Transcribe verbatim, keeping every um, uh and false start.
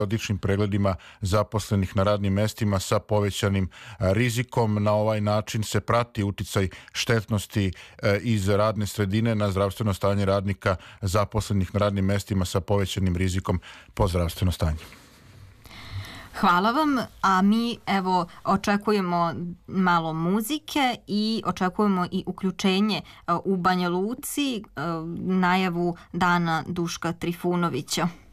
periodičnim pregledima zaposlenih na radnim mestima sa povećanim rizikom. Na ovaj način se prati uticaj štetnosti iz radne sredine na zdravstveno stanje radnika zaposlenih na radnim mestima sa povećanim rizikom po zdravstveno stanje. Hvala vam, a mi evo očekujemo malo muzike i očekujemo i uključenje u Banja Luci, najavu Dana Duška Trifunovića.